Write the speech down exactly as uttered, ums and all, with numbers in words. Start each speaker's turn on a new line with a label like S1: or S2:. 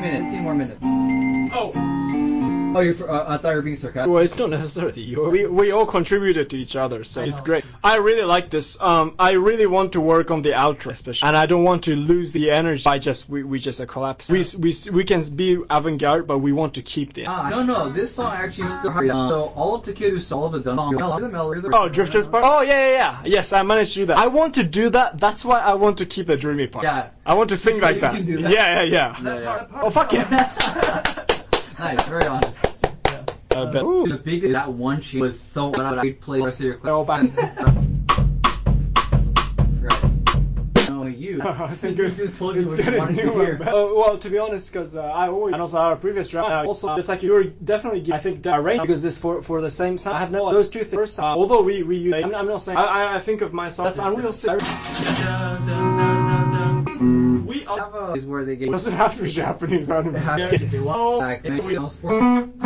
S1: minutes. fifteen more minutes.
S2: Oh.
S1: Oh, you're for, uh, I thought you were being sarcastic.
S2: Well, it's not necessarily. We we all contributed to each other, so it's great. I really like this. Um, I really want to work on the outro, especially, and I don't want to lose the energy by just we we just a collapse. We we we can be avant-garde, but we want to keep the.
S1: Ah, no, no. This song actually still. Uh, so all of Takeru's all of the done song. The melody.
S2: Oh, Drifters part. Oh yeah, yeah, yeah. Yes, I managed to do that. I want to do that. That's why I want to keep the dreamy part.
S1: Yeah.
S2: I want to sing
S1: So
S2: like
S1: you
S2: that.
S1: can do that.
S2: Yeah, yeah, yeah.
S1: Yeah, yeah.
S2: Oh fuck yeah.
S1: Nice, very honest.
S2: I bet.
S1: The biggest that one sheet was so loud I played the rest of your clip.
S2: Oh, back.
S1: Right. No, you.
S2: I think it's,
S1: just told you
S2: it's
S1: what you
S2: getting
S1: wanted to
S2: new.
S1: hear.
S2: Uh, well, to be honest, because uh, I always and also our previous draft, uh, also just like you were definitely I think direct because this for for the same sound. I have no those two things. Uh, although we we use, I'm, I'm not saying I I think of myself that's Unreal Six. We
S1: have a is where they get
S2: doesn't have to be Japanese anime.
S1: they have to, they want, like,